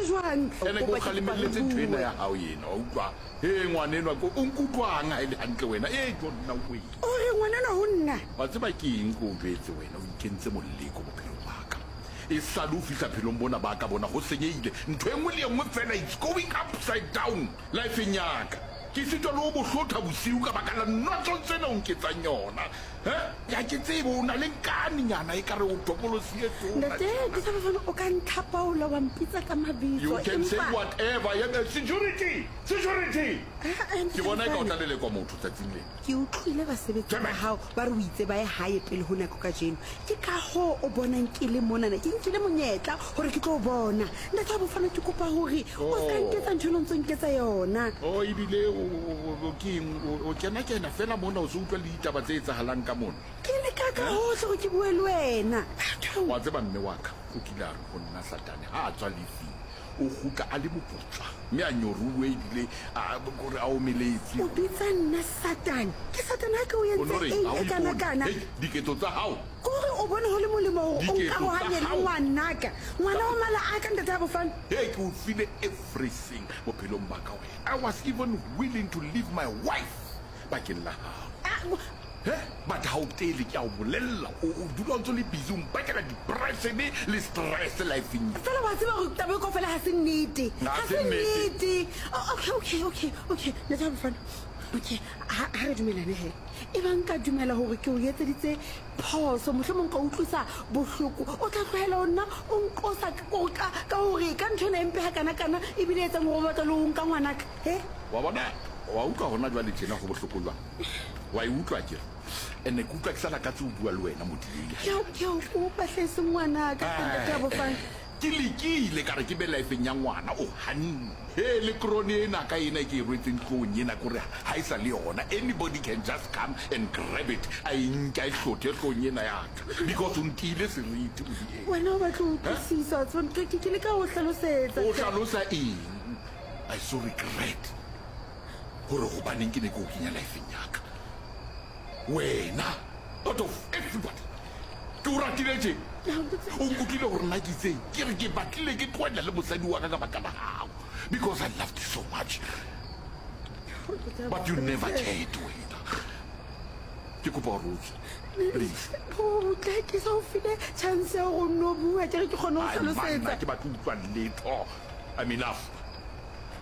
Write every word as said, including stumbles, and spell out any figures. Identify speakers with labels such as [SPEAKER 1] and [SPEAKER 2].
[SPEAKER 1] jwang
[SPEAKER 2] ene go kgalemelletse ntho ena ya hao yena o utlwa he ngwanenwa ko o nkutlwang ha ile hantle wena e tlo nna o e
[SPEAKER 1] o re ngwanena ho nna
[SPEAKER 2] wa tseba ke eng go betse wena o ikentse moleko bophelong ba ka e sale o fihla phelong bona ba ka bona go senyeile ntho engwe le engwe fela it's going upside down life nyaka ke sitwa lo bohlotha bosiu ka baka la notso tsena o nketsang yona eh ya ke tsebo o na le nkane nyana e kare o topolosie tsona
[SPEAKER 1] ntate ke sa bana o ka nthapaola wa mpitsa ka mabitso
[SPEAKER 2] you can say whatever ya security security ke bona ka o tla le kwa motho tsatsing le
[SPEAKER 1] ke utlwile basebetsi ba hao ba re o itse ba e hae pele ho nako ka jeno ke ka ho o bonang ke le mona na ke nkile monyetla hore ke tlo bona nna tla bofana ke kopa hore o ska nketsa ntho lo ntse nketsa yona
[SPEAKER 2] o ibile o ke o kena kena fela mona o se utlwa le ditaba tse etsahalang ka mona
[SPEAKER 1] ke le ka ka hohle go ke bue le wena
[SPEAKER 2] wa tseba mme wa ka o kila re go nna satane ha a tswa lefi o gutla a le boputswa mme a nyoruwe ebile a gore a o meletse
[SPEAKER 1] o bitsa nna satane ke satane ha ke o yentse eng e kana kana
[SPEAKER 2] diketso tsa hao
[SPEAKER 1] gore o bone ho le molemo o nka go hanye le ngwanaka ngwana wa mala a ka ntata bofana
[SPEAKER 2] hey ke o file everything bophelong ba ka wena I was even willing to leave my wife bakeng la hao eh but how tele ke a o bolella o dula ntse le busy mpa ka depression le stress life in
[SPEAKER 1] fela wa tseba go tabe ko fela ha se nnete
[SPEAKER 2] ha se nnete
[SPEAKER 1] okay okay okay okay let's have fun okay ha re dumelane he e bang ka dumela hore ke o etseditse phoso mohlomong ka utlwisa bohloko o tla tlohela ona o nkosa ka ka hore ka ntho na empe ha kana kana e bile etsa mo go batla lo nka ngwanaka he
[SPEAKER 2] wa bona wa utlwa hona jwa le tjena go bohloko jwa wa e utlwa ke ene ke utlwa ke sala ka tse o bua le wena modile
[SPEAKER 1] ya ya o patlese ngwanaka ka bofana
[SPEAKER 2] ke lekile ka re ke be life nya ngwana o hanne he le krone ena ka ena ke rwetseng tlong ena gore ha isa le yona anybody can just come and grab it I nka e hlothe tlong ena ya ka because untile seriti modile
[SPEAKER 1] wena o batla o tsisa tsone ke ke le ka o hlalosetsa
[SPEAKER 2] o hlalosa eng I so regret gore go baneng ke ne go kenya life nya ka wena out of everybody ke o ratile tje o nkutile gore nna ke itseng ke re ke batlile ke tloela le mosadi wa ka ka baka la gago because I loved you so much but you never cared wena ke kopa gore please
[SPEAKER 1] o tla ke sa o file chance ya go no bua ke re ke kgone go hlalosetsa
[SPEAKER 2] ke batla utlwa letho I'm enough